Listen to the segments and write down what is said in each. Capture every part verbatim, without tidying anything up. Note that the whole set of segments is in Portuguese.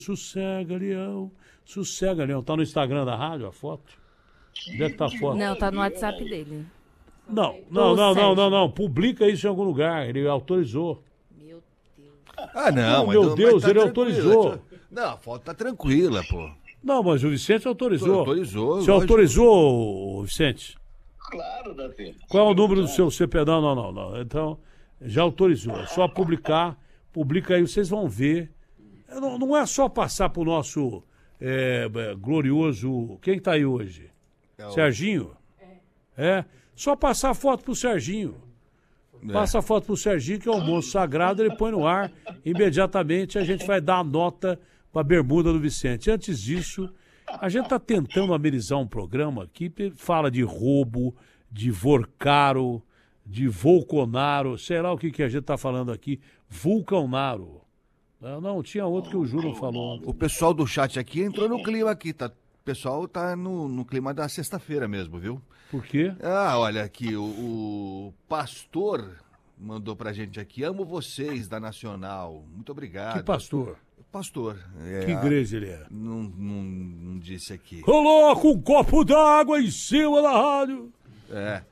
Sossega, Leão. Sossega, Leão. Tá no Instagram da rádio a foto? Onde é que tá a foto? Não, tá no WhatsApp dele. Não, não, não, não, não, não. Publica isso em algum lugar. Ele autorizou. Meu Deus. Ah, não. Oh, mas, meu Deus, mas tá ele tranquila. autorizou. Não, a foto tá tranquila, pô. Não, mas o Vicente autorizou. Autorizou. Você lógico. autorizou, Vicente? Claro, Datena. Qual é o número do seu C P F? Não, não, não, não. Então, já autorizou. É só publicar. Publica aí, vocês vão ver. Não, não é só passar pro nosso é, glorioso... Quem tá aí hoje? É o... Serginho? É. Só passar a foto pro Serginho. É. Passa a foto pro Serginho, que é o moço sagrado, ele põe no ar. Imediatamente a gente vai dar a nota pra bermuda do Vicente. Antes disso, a gente tá tentando amenizar um programa que fala de roubo, de Vorcaro, de Volconaro, sei lá o que, que a gente tá falando aqui. Vulcanaro. Não, não, tinha outro que o Júlio falou. O pessoal do chat aqui entrou no clima aqui, tá? O pessoal tá no, no clima da sexta-feira mesmo, viu? Por quê? Ah, olha aqui, o, o pastor mandou pra gente aqui, amo vocês da Nacional, muito obrigado. Que pastor? Pastor. É, Que igreja ele é? Não, não, não disse aqui. Coloca um copo d'água em cima da rádio. É.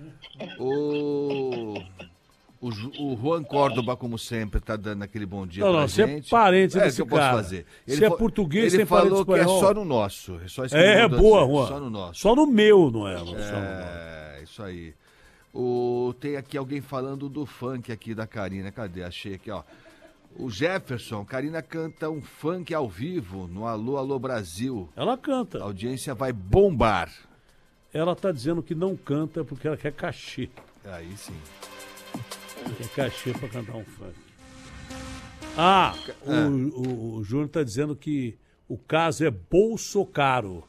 O... O, Ju- o Juan Córdoba, como sempre, tá dando aquele bom dia Não, pra não, você é gente. parente é, desse que eu posso cara. fazer. Você é fa- português, ele tem parente falou que é espanhol. só no nosso. É, só isso que É, ele mandou boa, dizer, Juan. Só no nosso. Só no meu, não é? Não, só no nosso. É, isso aí. O, tem aqui alguém falando do funk aqui da Karina. Cadê? Achei aqui, ó. O Jefferson, Karina canta um funk ao vivo no Alô, Alô Brasil. Ela A canta. audiência vai bombar. Ela tá dizendo que não canta porque ela quer cachê. Aí sim. Quer cachê pra cantar um funk. Ah, É. o, o, o Júnior tá dizendo que o caso é bolso caro.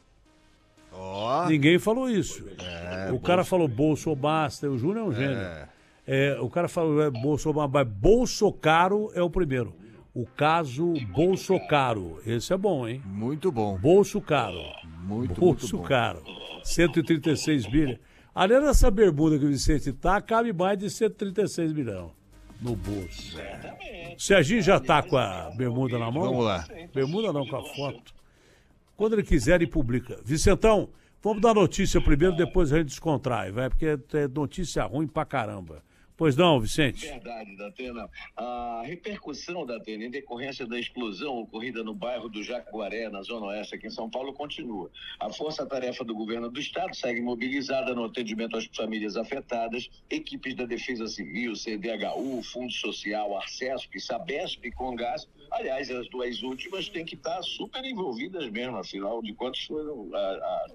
Ó. Ninguém falou isso. É, o cara falou bolso basta, o Júnior é um gênio. É. É, o cara falou é, bolso mas bolso caro é o primeiro. O caso bolso caro. Esse é bom, hein? Muito bom. Bolso caro. Muito, Bolso muito bom. caro. cento e trinta e seis milhas. Além dessa bermuda que o Vicente tá, cabe mais de cento e trinta e seis milhões no bolso. O Serginho já tá com a bermuda na mão? Vamos lá. Bermuda não, com a foto. Quando ele quiser, ele publica. Vicentão, vamos dar notícia primeiro, depois a gente descontrai, vai, porque é notícia ruim pra caramba. Pois não, Vicente? Verdade, Datena. A repercussão, Datena, em decorrência da explosão ocorrida no bairro do Jaguaré, na Zona Oeste, aqui em São Paulo, continua. A força-tarefa do governo do estado segue mobilizada no atendimento às famílias afetadas, equipes da Defesa Civil, C D H U, Fundo Social, Arcesp, Sabesp e Congás. Aliás, as duas últimas têm que estar super envolvidas mesmo, afinal de contas foram a,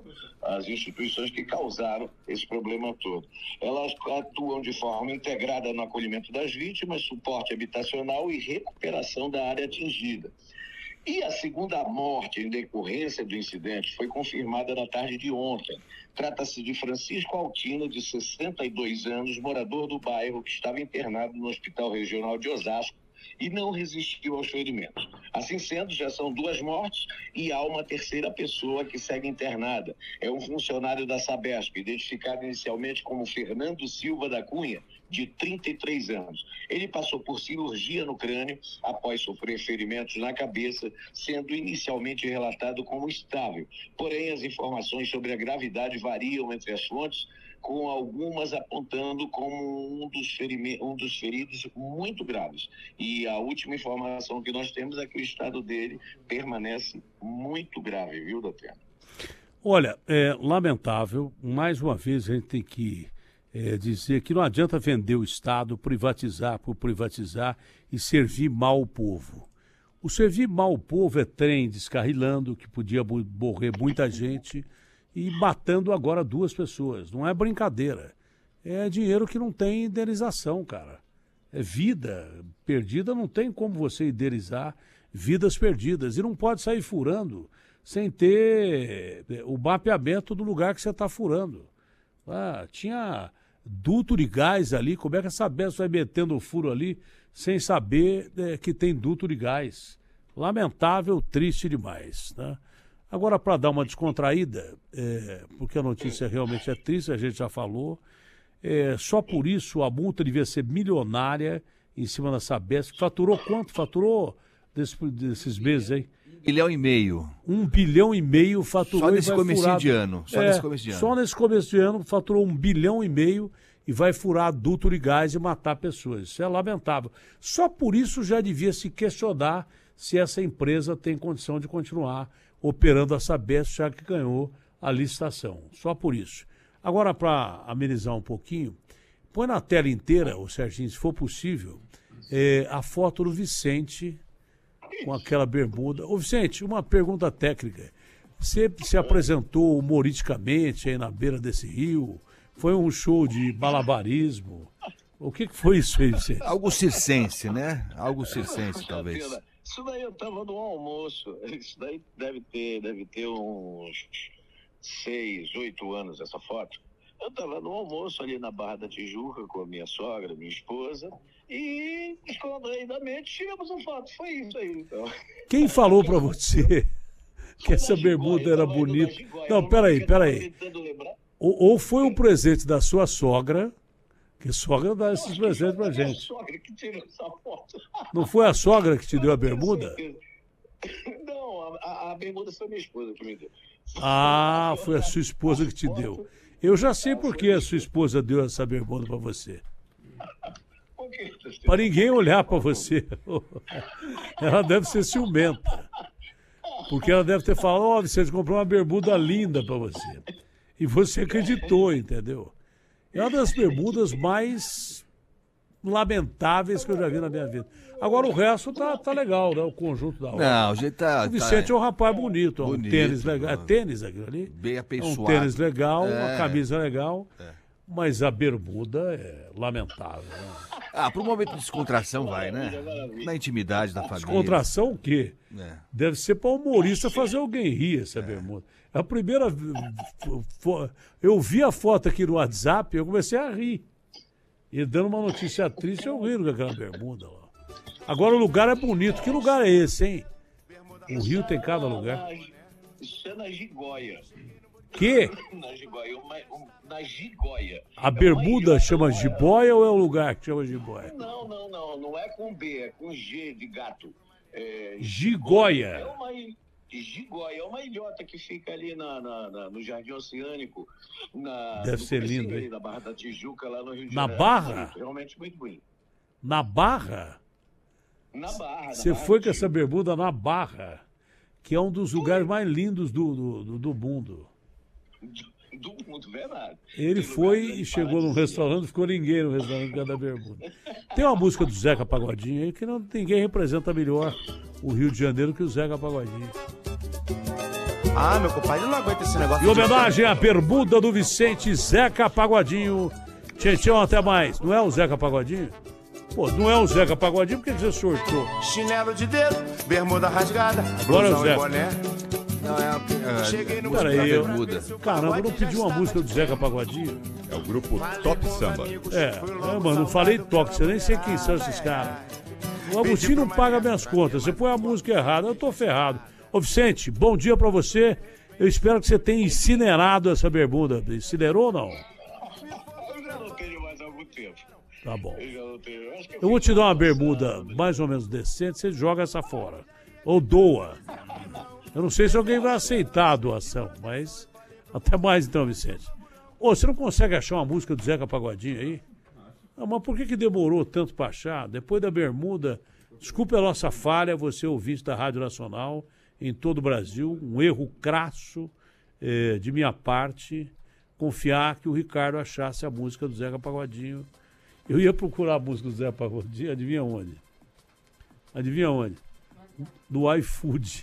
a, as instituições que causaram esse problema todo. Elas atuam de forma integrada no acolhimento das vítimas, suporte habitacional e recuperação da área atingida. E a segunda morte em decorrência do incidente foi confirmada na tarde de ontem. Trata-se de Francisco Altino, de sessenta e dois anos, morador do bairro, que estava internado no Hospital Regional de Osasco e não resistiu aos ferimentos. Assim sendo, já são duas mortes e há uma terceira pessoa que segue internada. É um funcionário da Sabesp, identificado inicialmente como Fernando Silva da Cunha, de trinta e três anos. Ele passou por cirurgia no crânio após sofrer ferimentos na cabeça, sendo inicialmente relatado como estável. Porém, as informações sobre a gravidade variam entre as fontes, com algumas apontando como um dos, ferime- um dos feridos muito graves. E a última informação que nós temos é que o estado dele permanece muito grave, viu, doutor? Olha, é lamentável, mais uma vez a gente tem que é, dizer que não adianta vender o Estado, privatizar por privatizar e servir mal o povo. O servir mal o povo é trem descarrilando, que podia morrer muita gente, e matando agora duas pessoas. Não é brincadeira. É dinheiro que não tem indenização, cara. É vida perdida, não tem como você indenizar vidas perdidas. E não pode sair furando sem ter o mapeamento do lugar que você está furando. Ah, tinha duto de gás ali, como é que essa Sabesp vai metendo o furo ali sem saber é, que tem duto de gás? Lamentável, triste demais, né? Agora, para dar uma descontraída, é, porque a notícia realmente é triste, a gente já falou, é, só por isso a multa devia ser milionária em cima da Sabesp. Faturou quanto? Faturou desse, desses meses aí? bilhão e meio. Um bilhão e meio faturou Só e nesse vai comecinho furar... de ano. Só é, nesse começo de ano. Só nesse começo de ano faturou um bilhão e meio e vai furar adulto de gás e matar pessoas. Isso é lamentável. Só por isso já devia se questionar se essa empresa tem condição de continuar operando a Sabesp, já que ganhou a licitação. Só por isso. Agora, para amenizar um pouquinho, põe na tela inteira, o Serginho, se for possível, é, a foto do Vicente com aquela bermuda. Ô, Vicente, uma pergunta técnica. Você se apresentou humoristicamente aí na beira desse rio? Foi um show de malabarismo? O que, que foi isso aí, Vicente? Algo circense, né? Algo circense, talvez. Isso daí eu tava no almoço. Isso daí deve ter, deve ter uns seis, oito anos essa foto. Eu tava no almoço ali na Barra da Tijuca com a minha sogra, minha esposa, e descontraídamente tiramos uma foto. Foi isso aí, então. Quem falou pra você que essa bermuda era bonita? Não, peraí, peraí. Ou, ou foi um presente da sua sogra, que sogra dá esses presentes pra gente. Sogra que tirou essa foto. Não foi a sogra que te deu a bermuda? Não, a, a bermuda foi minha esposa que me deu. Ah, foi a sua esposa que te deu. Eu já sei por que a sua esposa deu essa bermuda pra você. Para ninguém olhar pra você. Ela deve ser ciumenta. Porque ela deve ter falado, ó, oh, Vicente comprou uma bermuda linda pra você. E você acreditou, entendeu? É uma das bermudas mais lamentáveis que eu já vi na minha vida. Agora o resto tá, tá legal, né? O conjunto da obra. Não, o jeito tá... O Vicente tá... é um rapaz bonito, é um bonito, tênis legal. É mano. tênis aquilo ali? Bem É apessoado. um tênis legal, É. uma camisa legal, É. mas a bermuda é lamentável. Né? Ah, para um momento de descontração vai, né? Na intimidade da família. Descontração o quê? É. Deve ser para o humorista fazer alguém rir essa bermuda. É a primeira... Eu vi a foto aqui no WhatsApp e eu comecei a rir. E dando uma notícia triste, eu rindo com aquela bermuda lá. Agora o lugar é bonito. Que lugar é esse, hein? O Rio tem cada lugar. Isso é na Gigóia. Que? Na Gigóia. Uma, um, na Gigóia. A bermuda é chama jiboia ou é o lugar que chama jiboia? Não, não, não. Não é com B, é com G de gato. É, Gigóia. É uma Gigóia, é uma ilhota que fica ali na, na, na, no Jardim Oceânico. Na, Deve ser lindo, ali, hein? na Barra da Tijuca, lá no Rio de Na Janeiro. Barra? Realmente muito bonito. Na Barra? Na Barra. na Você Barra foi da com essa bermuda na Barra, que é um dos lugares mais lindos do, do, do, do mundo. Do mundo, verdade. Ele Tem foi lugar e chegou num paradisíaco. restaurante, ficou ninguém no restaurante por causa da bermuda. Tem uma música do Zeca Pagodinho aí que não, ninguém representa melhor o Rio de Janeiro que o Zeca Pagodinho. Ah, meu compadre, eu não aguento esse negócio. Em homenagem à bermuda do Vicente, Zeca Pagodinho. Tchau, tchau, até mais. Não é o Zeca Pagodinho? Pô, não é o Zeca Pagodinho, por que que você sortou? Chinelo de dedo, bermuda rasgada, Glória ao blusão e Zeca. boné. Não, é a, Cheguei no Peraí, eu... bermuda. Caramba, eu não pedi uma música do Zeca Pagodinho. É o grupo Top Samba. É, é mano, não falei toque, eu nem sei quem são esses caras. O Agostinho não paga minhas contas, você põe a música errada, eu tô ferrado. Ô Vicente, bom dia pra você. Eu espero que você tenha incinerado essa bermuda. Incinerou ou não? Eu já não tenho mais algum tempo. Tá bom. Eu já não tenho. Eu acho que eu Eu vou fiz te dar uma passado. bermuda mais ou menos decente, você joga essa fora. Ou doa. Eu não sei se alguém vai aceitar a doação, mas até mais então, Vicente. Ô, você não consegue achar uma música do Zeca Pagodinho aí? Ah, mas por que que demorou tanto pra achar? Depois da bermuda, desculpe a nossa falha, você ouvinte da Rádio Nacional, em todo o Brasil, um erro crasso eh, de minha parte, confiar que o Ricardo achasse a música do Zeca Pagodinho. Eu ia procurar a música do Zeca Pagodinho, adivinha onde? Adivinha onde? No iFood.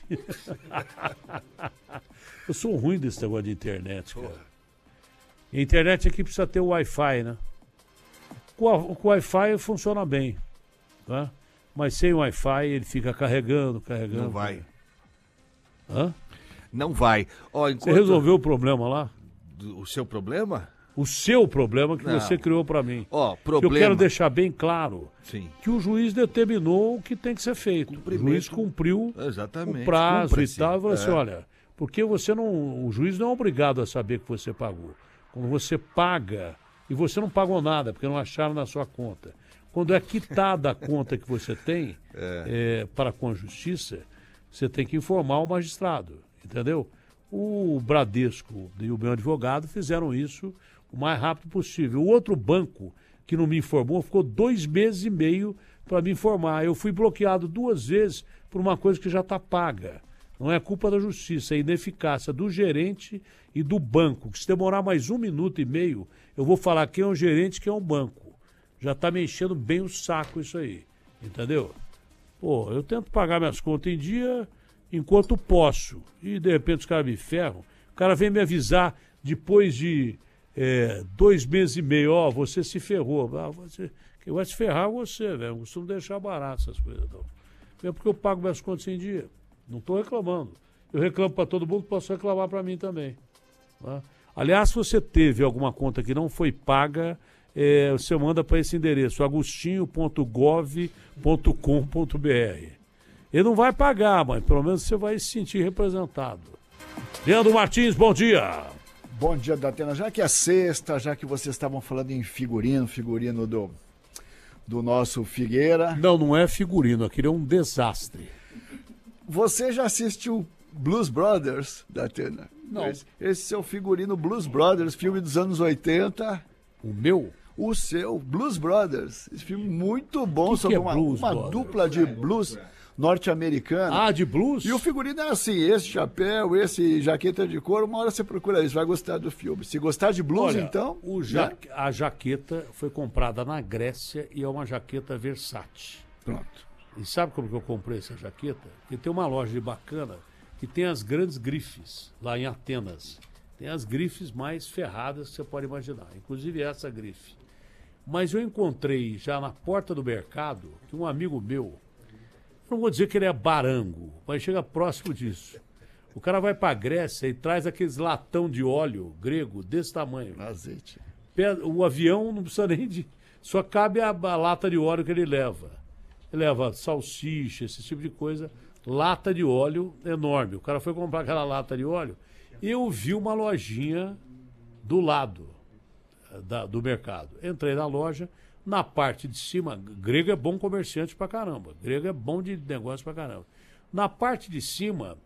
Eu sou ruim desse negócio de internet, cara. E a internet aqui precisa ter o Wi-Fi, né? Com, a, com o Wi-Fi funciona bem, tá? Mas sem o Wi-Fi ele fica carregando, carregando. Não vai. Hã? Não vai. Ó, Você enquanto... resolveu o problema lá? O seu problema? O seu problema que Não. você criou pra mim. Ó, Que problema... eu quero deixar bem claro Sim. que o juiz determinou o que tem que ser feito. O Cumprimento. juiz cumpriu Exatamente. o prazo Cumpra-se. e tal. E falou assim, É. olha, porque você não. O juiz não é obrigado a saber que você pagou. Quando você paga, e você não pagou nada, porque não acharam na sua conta. Quando é quitada a conta que você tem é, para com a justiça, você tem que informar o magistrado, entendeu? O Bradesco e o meu advogado fizeram isso o mais rápido possível. O outro banco que não me informou ficou dois meses e meio para me informar. Eu fui bloqueado duas vezes por uma coisa que já está paga. Não é culpa da justiça, é ineficácia do gerente e do banco. Que se demorar mais um minuto e meio, eu vou falar quem é o gerente e quem é o banco. Já está me enchendo bem o saco isso aí, entendeu? Pô, eu tento pagar minhas contas em dia enquanto posso. E de repente os caras me ferram. O cara vem me avisar depois de é, dois meses e meio, ó, você se ferrou. Ah, você, quem vai se ferrar é você, velho. Não costumo deixar barato essas coisas, não. É porque eu pago minhas contas em dia. Não estou reclamando. Eu reclamo para todo mundo, posso reclamar para mim também. Tá? Aliás, se você teve alguma conta que não foi paga, é, você manda para esse endereço, agostinho ponto gov ponto com ponto br. Ele não vai pagar, mas pelo menos você vai se sentir representado. Leandro Martins, bom dia. Bom dia, Datena. Já que é sexta, já que vocês estavam falando em figurino, figurino do, do nosso Figueira. Não, não é figurino, aquilo é um desastre. Você já assistiu Blues Brothers, Datena? Não. Esse, esse seu figurino Blues Brothers, filme dos anos oitenta. O meu? O seu, Blues Brothers. Esse filme muito bom, que sobre que é uma, Blues uma Brothers? dupla de blues norte-americana. Ah, de blues? E o figurino é assim, esse chapéu, esse jaqueta de couro, uma hora você procura isso, vai gostar do filme. Se gostar de blues, Olha, então... O ja... né? A jaqueta foi comprada na Grécia e é uma jaqueta Versace. Pronto. E sabe como que eu comprei essa jaqueta? Porque tem uma loja de bacana que tem as grandes grifes, lá em Atenas. Tem as grifes mais ferradas que você pode imaginar, inclusive essa grife. Mas eu encontrei já na porta do mercado que um amigo meu, não vou dizer que ele é barango, mas chega próximo disso. O cara vai para a Grécia e traz aqueles latão de óleo grego desse tamanho. Azeite. O avião não precisa nem de... Só cabe a, a lata de óleo que ele leva. Ele leva salsicha, esse tipo de coisa. Lata de óleo enorme. O cara foi comprar aquela lata de óleo e eu vi uma lojinha do lado da, do mercado. Entrei na loja, na parte de cima, grego é bom comerciante pra caramba. Grego é bom de negócio pra caramba. Na parte de cima,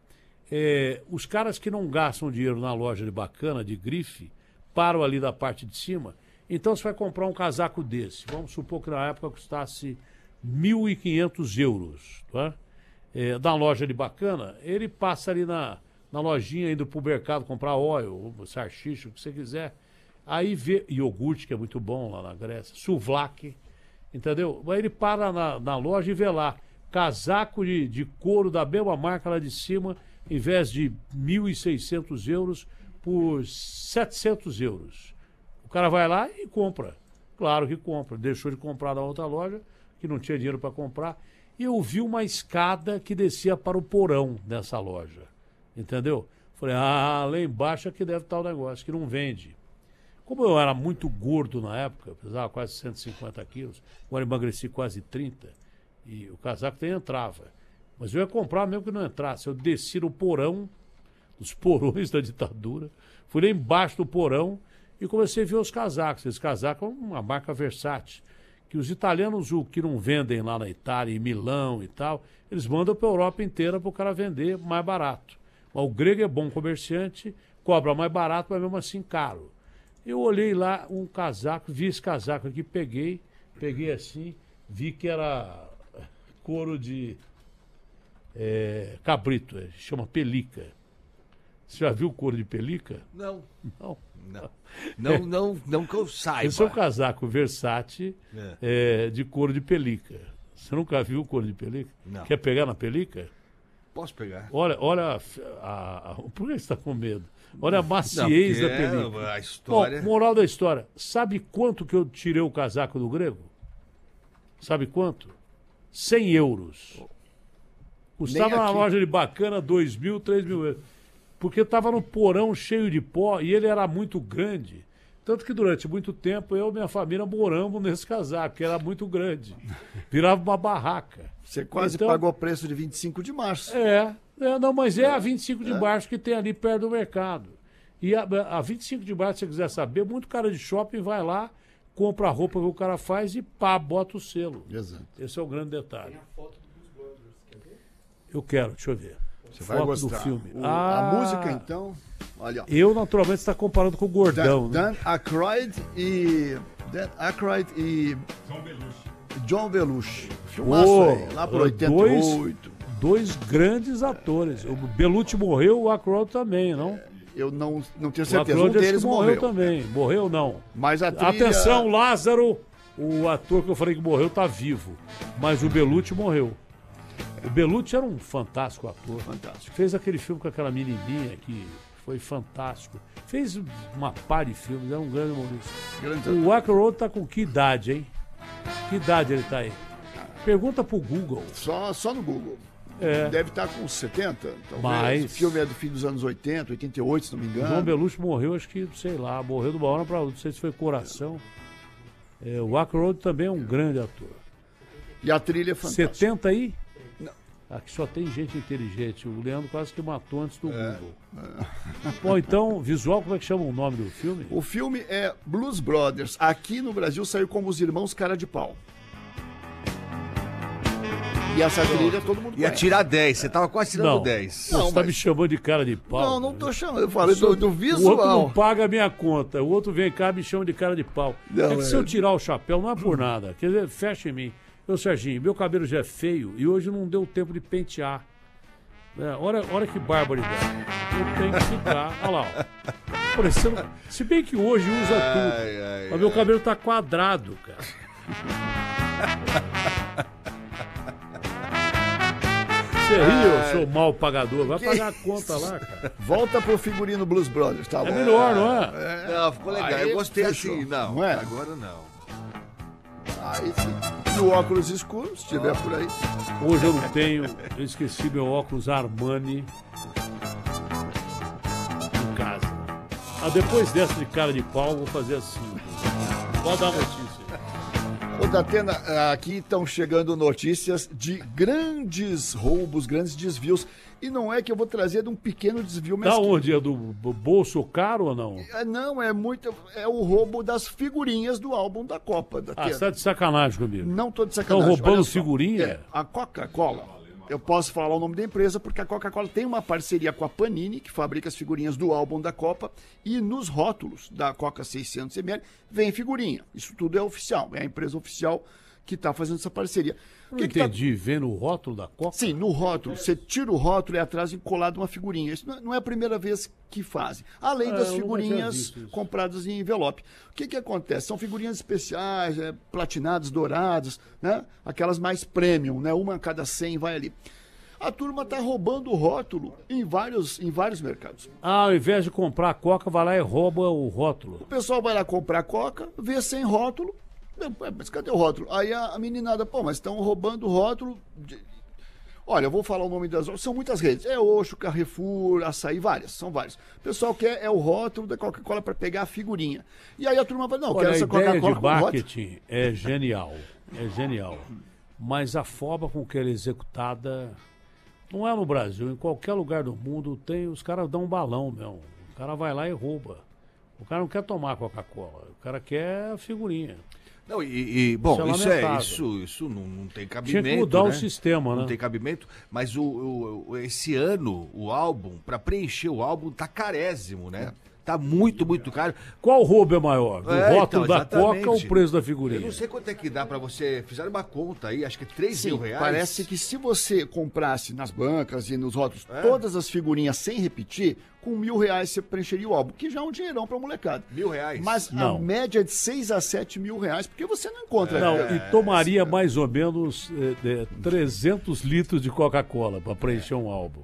é, os caras que não gastam dinheiro na loja de bacana, de grife, param ali da parte de cima. Então você vai comprar um casaco desse. Vamos supor que na época custasse mil e quinhentos euros, tá? É, da loja de bacana, ele passa ali na, na lojinha, indo pro mercado comprar óleo, salsicha, o que você quiser. Aí vê iogurte, que é muito bom lá na Grécia, souvlaki, entendeu? Aí ele para na, na loja e vê lá, casaco de, de couro da mesma marca lá de cima, em vez de mil e seiscentos euros, por setecentos euros. O cara vai lá e compra. Claro que compra. Deixou de comprar na outra loja, que não tinha dinheiro para comprar. E eu vi uma escada que descia para o porão dessa loja. Entendeu? Falei, ah, lá embaixo é que deve estar o negócio, que não vende. Como eu era muito gordo na época, pesava quase cento e cinquenta quilos, agora emagreci quase trinta, e o casaco nem entrava. Mas eu ia comprar mesmo que não entrasse. Eu desci no porão, nos porões da ditadura, fui lá embaixo do porão e comecei a ver os casacos. Esse casaco é uma marca Versace, que os italianos, o que não vendem lá na Itália, em Milão e tal, eles mandam para a Europa inteira para o cara vender mais barato. Mas o grego é bom comerciante, cobra mais barato, mas mesmo assim caro. Eu olhei lá um casaco, vi esse casaco aqui, peguei, peguei assim, vi que era couro de é, cabrito, é, chama pelica. Você já viu couro de pelica? Não. Não. Não. Não, não, não que eu saiba. Esse é um casaco Versace é. É, de couro de pelica. Você nunca viu couro de pelica? Não. Quer pegar na pelica? Posso pegar? Olha, olha a, a, a, por que você está com medo? Olha a maciez não, da pelica. É a história... Bom, moral da história. Sabe quanto que eu tirei o casaco do grego? Sabe quanto? cem euros. Custava na loja de bacana dois mil, três mil euros. Porque estava no porão cheio de pó e ele era muito grande. Tanto que durante muito tempo eu e minha família moramos nesse casaco, que era muito grande. Virava uma barraca. Você quase então, pagou o preço de vinte e cinco de março. É, é não, mas é a vinte e cinco de março que tem ali perto do mercado. E a, a vinte e cinco de março, se você quiser saber, muito cara de shopping vai lá, compra a roupa que o cara faz e pá, bota o selo. Exato. Esse é o grande detalhe. Tem a foto do Blues Brothers, quer ver? Eu quero, deixa eu ver. Você vai Foto gostar. do filme. O- Ah, A música, então, olha, ó. Eu, naturalmente, você está comparando com o Gordão. Dan, né? Dan Aykroyd e... Dan Aykroyd e... John Belushi. Filmaço Ô, aí, lá por dois- oitenta e oito. Dois grandes atores. O Belushi morreu, o Aykroyd também, não? Eu não, não tenho O certeza. Um Aykroyd acho deles que morreu, morreu. também. Morreu, não. Mas a trilha... Atenção, Lázaro! O ator que eu falei que morreu tá vivo. Mas o Belushi morreu. O Belushi era um fantástico ator. Fantástico. Fez aquele filme com aquela menininha que foi fantástico. Fez uma par de filmes, era um grande humorista. Grande... O Aykroyd tá com que idade, hein? Que idade ele tá aí? Pergunta pro Google. Só, só no Google. É. Deve estar com setenta, talvez. Mas- O filme é do fim dos anos oitenta, oitenta e oito, se não me O engano. João Belushi morreu, acho que, sei lá, morreu de uma hora pra outra. Não sei se foi coração. É, o Aykroyd também é um grande ator. E a trilha é fantástica. setenta aí? Não. Aqui só tem gente inteligente. O Leandro quase que matou antes do É. Google. Bom, então, visual, como é que chama o nome do filme? O filme é Blues Brothers. Aqui no Brasil saiu como Os Irmãos Cara de Pau. E essa trilha todo mundo Ia conhece. tirar dez, você tava quase tirando Não. dez. Pô, Não, você tá mas- me chamando de cara de pau. Não, não cara. tô chamando. Eu falei do, do O outro não visual. paga a minha conta. O outro vem cá e me chama de cara de pau. Não, é que é- se eu tirar o chapéu, não é por nada. Quer dizer, fecha em mim. Ô, Serginho, meu cabelo já é feio e hoje não deu tempo de pentear. É, olha, olha que barbaridade. Eu tenho que ficar. Olha lá, ó. Parecendo... Se bem que hoje usa tudo. Ai, ai, Mas meu cabelo tá quadrado, cara. Você riu, eu sou mal pagador. Vai pagar a conta lá, cara. Volta pro figurino Blues Brothers, tá É bom? melhor, não é? Não, ficou legal. Aí, eu gostei fechou. assim. Não, Não é? agora não. Aí sim. E o óculos escuro, se tiver por aí. Hoje eu não tenho, eu esqueci meu óculos Armani em casa. Ah, depois dessa de cara de pau, eu vou fazer assim. Pode dar notícia. Ô, Datena, aqui estão chegando notícias de grandes roubos, grandes desvios. E não é que eu vou trazer de um pequeno desvio Da mesquinho. onde? É do b- bolso caro ou não? É, não, é muito. É o roubo das figurinhas do álbum da Copa, Ah, Datena. você tá de sacanagem comigo. Não tô de Estão sacanagem. roubando olha só. figurinha? É, a Coca-Cola, eu posso falar o nome da empresa, porque a Coca-Cola tem uma parceria com a Panini, que fabrica as figurinhas do álbum da Copa, e nos rótulos da Coca seiscentos mililitros vem figurinha. Isso tudo é oficial, é a empresa oficial que está fazendo essa parceria. O Não que que tá- entendi, vendo o rótulo da Coca? Sim, no rótulo, você tira o rótulo e atrás colado uma figurinha. Isso não é- não é a primeira vez que fazem. Além Ah, das eu nunca tinha figurinhas visto isso. compradas em envelope. O que que acontece? São figurinhas especiais, é, platinadas, douradas, né? Aquelas mais premium, né? Uma a cada cem vai ali. A turma está roubando o rótulo em vários, em vários mercados. Ah, ao invés de comprar a Coca, vai lá e rouba o rótulo. O pessoal vai lá comprar Coca, vê sem rótulo. Ué, mas cadê o rótulo? Aí a, a meninada, pô, mas estão roubando o rótulo. de- Olha, eu vou falar o nome das. São muitas redes. É Oxo, Carrefour, Açaí, várias. São várias. O pessoal quer é o rótulo da Coca-Cola para pegar a figurinha. E aí a turma vai, não, eu Olha, quero a essa ideia Coca-Cola de com rótulo. marketing é genial. É genial. Mas a forma com que ela é executada não é no Brasil. Em qualquer lugar do mundo tem, os caras dão um balão, meu. O cara vai lá e rouba. O cara não quer tomar Coca-Cola. O cara quer a figurinha. Não, e, e, bom, Isso é isso, é, lamentável. isso, isso não, não tem cabimento. Tinha que mudar né? o sistema, né? Não tem cabimento, mas o, o- o- esse ano, o álbum, para preencher o álbum, tá carésimo, né? Tá muito, muito caro. Qual roubo é maior? O É, rótulo então, da exatamente. Coca ou o preço da Eu figurinha? não sei quanto é que dá para você. Fizeram uma conta aí, acho que é três Sim, mil reais. parece que se você comprasse nas bancas e nos rótulos É. todas as figurinhas sem repetir, com mil reais você preencheria o álbum, que já é um dinheirão pra molecada. Mil reais. Mas Não. a média é de seis a sete mil reais, porque você não encontra. Não, É, e tomaria mais ou menos é, é, trezentos litros de Coca-Cola para preencher um álbum.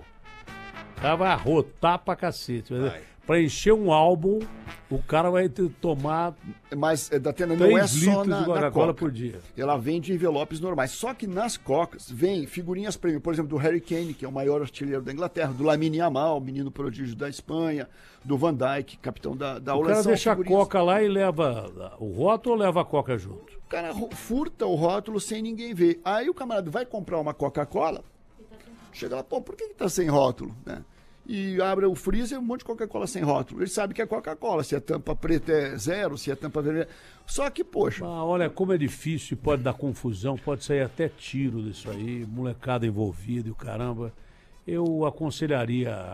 O cara vai arrotar pra cacete. Vai. Para encher um álbum, o cara vai ter que tomar Mas, eh, Datena, não três é só litros na, de na Coca-Cola Coca. por dia. Ela vende envelopes normais. Só que nas Cocas vem figurinhas premium, por exemplo, do Harry Kane, que é o maior artilheiro da Inglaterra, do Lamine Yamal, menino prodígio da Espanha, do Van Dijk, capitão da, da O Holanda. cara São deixa a figurinhas- Coca lá e leva o rótulo ou leva a Coca junto? O cara ro- furta o rótulo sem ninguém ver. Aí o camarada vai comprar uma Coca-Cola, chega lá, pô, por que, que tá sem rótulo? Né? E abre o freezer, um monte de Coca-Cola sem rótulo. Ele sabe que é Coca-Cola, se a tampa preta é zero, se a tampa vermelha. Só que, poxa, Ah, olha como é difícil, pode dar confusão, pode sair até tiro disso aí, molecada envolvida e o caramba. eu aconselharia